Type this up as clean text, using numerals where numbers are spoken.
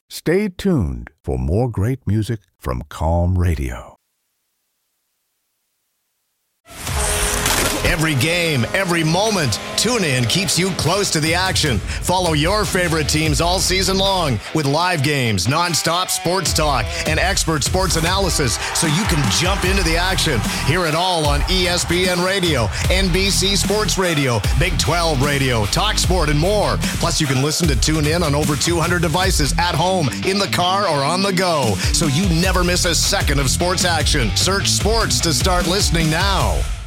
Stay tuned for more great music from Calm Radio. Every game, every moment, TuneIn keeps you close to the action. Follow your favorite teams all season long with live games, nonstop sports talk, and expert sports analysis so you can jump into the action. Hear it all on ESPN Radio, NBC Sports Radio, Big 12 Radio, TalkSport, and more. Plus, you can listen to TuneIn on over 200 devices at home, in the car, or on the go, so you never miss a second of sports action. Search sports to start listening now.